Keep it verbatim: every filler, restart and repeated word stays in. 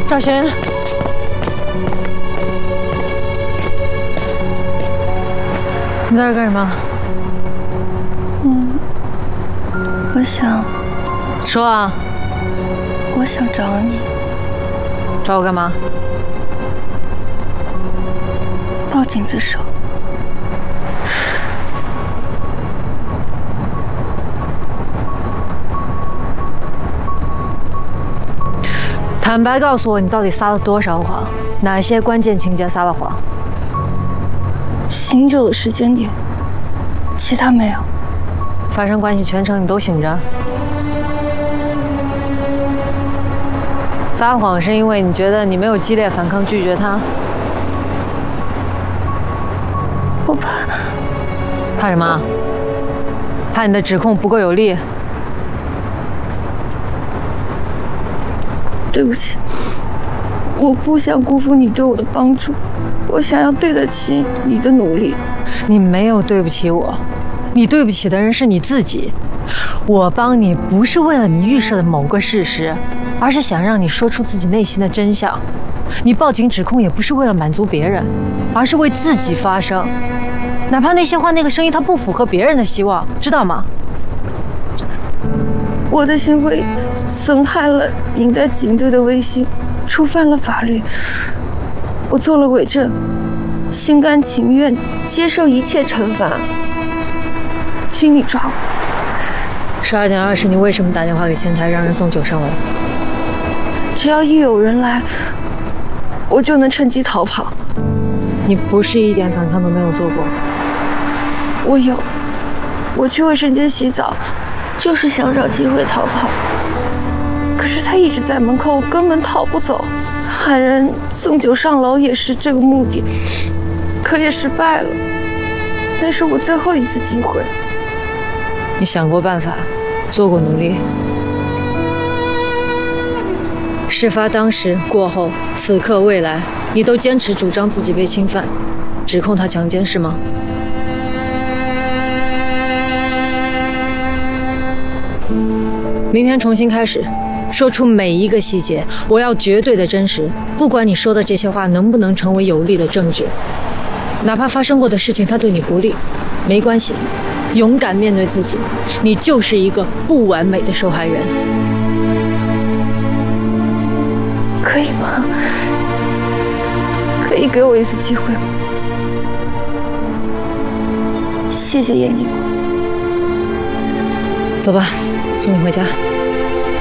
赵璇，你在这干什么？ 嗯，我想说啊。 我想找你。 找我干嘛？ 报警自首。 坦白告诉我，你到底撒了多少谎？哪些关键情节撒了谎？ 醒酒的时间点，其他没有。 发生关系全程你都醒着？撒谎是因为你觉得你没有激烈反抗拒绝他？ 我怕。 怕什么？怕你的指控不够有力？ 对不起，我不想辜负你对我的帮助，我想要对得起你的努力。 你没有对不起我，你对不起的人是你自己。我帮你不是为了你预设的某个事实，而是想让你说出自己内心的真相。你报警指控也不是为了满足别人，而是为自己发声。哪怕那些话、那个声音它不符合别人的希望，知道吗？ 我的行为损害了您在警队的威信，触犯了法律。我做了伪证，心甘情愿接受一切惩罚，请你抓我。 十二点二十，你为什么打电话给前台让人送酒上楼？ 只要一有人来，我就能趁机逃跑。 你不是一点反抗都没有做过？ 我有，我去卫生间洗澡，就是想找机会逃跑。可是他一直在门口，我根本逃不走。喊人送酒上楼也是这个目的，可也失败了。那是我最后一次机会。 你想过办法，做过努力。事发当时、过后、此刻、未来，你都坚持主张自己被侵犯，指控他强奸是吗？明天重新开始，说出每一个细节，我要绝对的真实。不管你说的这些话能不能成为有力的证据，哪怕发生过的事情它对你不利，没关系。勇敢面对自己，你就是一个不完美的受害人。 可以吗？可以给我一次机会吗？谢谢严警官。 走吧，送你回家。